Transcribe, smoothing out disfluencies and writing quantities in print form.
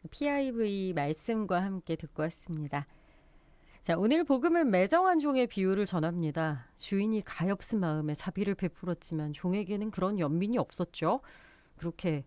PIV 말씀과 함께 듣고 왔습니다. 자, 오늘 복음은 매정한 종의 비유를 전합니다. 주인이 가엾은 마음에 자비를 베풀었지만 종에게는 그런 연민이 없었죠. 그렇게